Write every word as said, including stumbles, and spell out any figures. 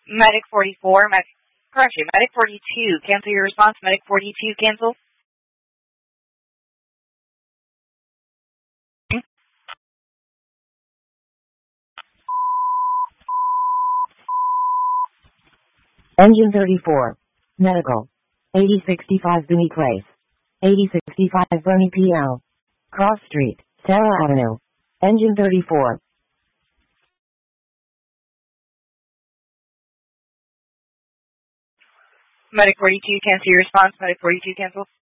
Medic forty-four, Medic, correction, Medic forty-two, cancel your response. Medic forty-two, cancel. Engine thirty-four. Medical. eighty sixty-five Booney Place. eighty sixty-five Boney P L. Cross Street, Sarah Avenue. Engine thirty-four. Medic forty-two, cancel your response. Medic forty-two, cancel.